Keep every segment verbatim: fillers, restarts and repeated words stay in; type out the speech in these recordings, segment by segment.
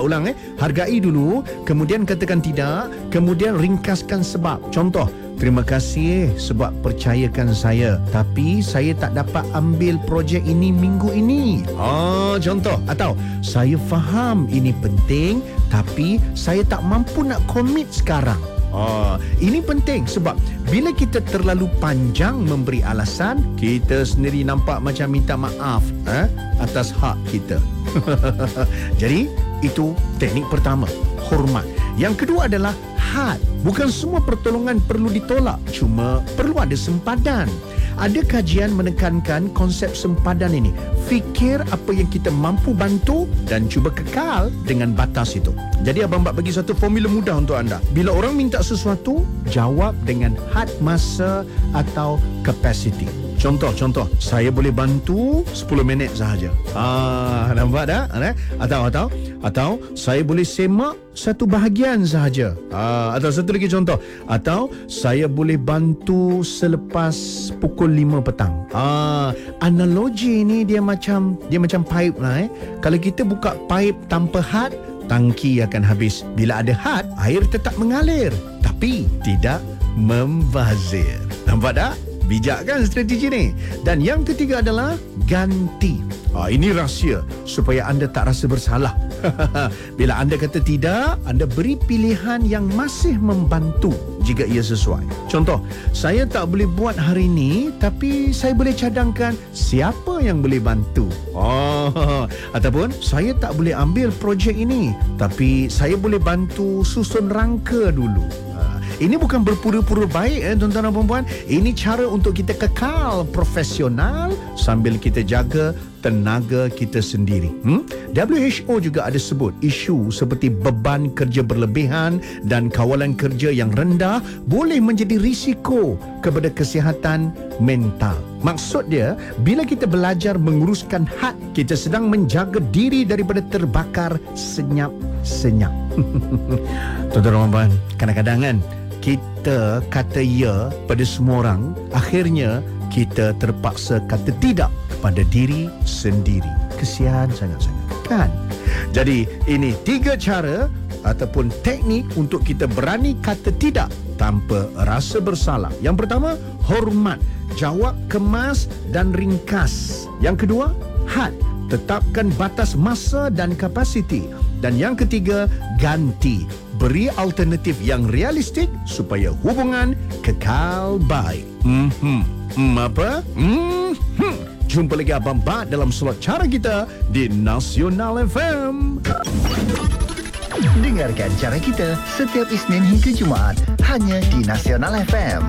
ulang eh. Hargai dulu, kemudian katakan tidak, kemudian ringkaskan sebab. Contoh, terima kasih sebab percayakan saya, tapi saya tak dapat ambil projek ini minggu ini. Ah, contoh. Atau, saya faham ini penting, tapi saya tak mampu nak komit sekarang. Ah, ini penting sebab bila kita terlalu panjang memberi alasan, kita sendiri nampak macam minta maaf eh, atas hak kita. Jadi, itu teknik pertama, hormat. Yang kedua adalah had. Bukan semua pertolongan perlu ditolak, cuma perlu ada sempadan. Ada kajian menekankan konsep sempadan ini. Fikir apa yang kita mampu bantu dan cuba kekal dengan batas itu. Jadi Abang Bak bagi satu formula mudah untuk anda. Bila orang minta sesuatu, jawab dengan had masa atau capacity. Contoh-contoh, saya boleh bantu sepuluh minit sahaja. Ah, nampak tak? Atau atau atau saya boleh semak satu bahagian sahaja. Ah, atau satu lagi contoh, atau saya boleh bantu selepas pukul lima petang. Ah, analogi ni dia macam dia macam pipe lah eh. Kalau kita buka pipe tanpa had, tangki akan habis. Bila ada had, air tetap mengalir tapi tidak membazir. Nampak tak? Bijak kan strategi ni? Dan yang ketiga adalah ganti. Ah, ini rahsia supaya anda tak rasa bersalah. Bila anda kata tidak, anda beri pilihan yang masih membantu jika ia sesuai. Contoh, saya tak boleh buat hari ini, tapi saya boleh cadangkan siapa yang boleh bantu. Oh, ataupun saya tak boleh ambil projek ini, tapi saya boleh bantu susun rangka dulu. Ini bukan berpura-pura baik eh, tuan-tuan dan puan-puan. Ini cara untuk kita kekal profesional sambil kita jaga tenaga kita sendiri. Hmm? W H O juga ada sebut isu seperti beban kerja berlebihan dan kawalan kerja yang rendah boleh menjadi risiko kepada kesihatan mental. Maksud dia, bila kita belajar menguruskan had, kita sedang menjaga diri daripada terbakar senyap-senyap. Tuan-tuan dan puan-puan, kadang-kadang kan kita kata ya pada semua orang, akhirnya kita terpaksa kata tidak kepada diri sendiri. Kesian sangat-sangat kan? Jadi ini tiga cara ataupun teknik untuk kita berani kata tidak tanpa rasa bersalah. Yang pertama, hormat. Jawab kemas dan ringkas. Yang kedua, had. Tetapkan batas masa dan kapasiti. Dan yang ketiga, ganti. Beri alternatif yang realistik supaya hubungan kekal baik. Hmm, hmm apa? Hmm, hmm. Jumpa lagi Abang Bak dalam slot cara kita di Nasional F M. Dengarkan cara kita setiap Isnin hingga Jumaat hanya di Nasional F M.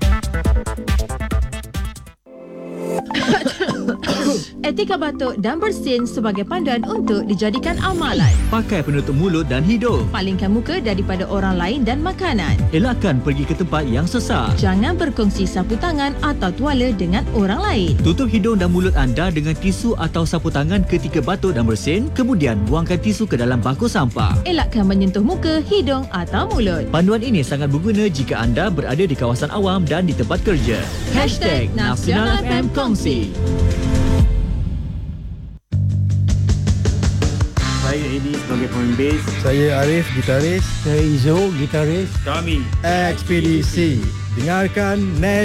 Etika batuk dan bersin sebagai panduan untuk dijadikan amalan. Pakai penutup mulut dan hidung. Palingkan muka daripada orang lain dan makanan. Elakkan pergi ke tempat yang sesak. Jangan berkongsi sapu tangan atau tuala dengan orang lain. Tutup hidung dan mulut anda dengan tisu atau sapu tangan ketika batuk dan bersin, kemudian buangkan tisu ke dalam bangku sampah. Elakkan menyentuh muka, hidung atau mulut. Panduan ini sangat berguna jika anda berada di kawasan awam dan di tempat kerja. Hashtag Nasional F M Kongsi. Saya Edi sebagai pemain bass. Saya Arif, gitaris. Saya Izo, gitaris. Kami Ekspedisi. Dengarkan Nasional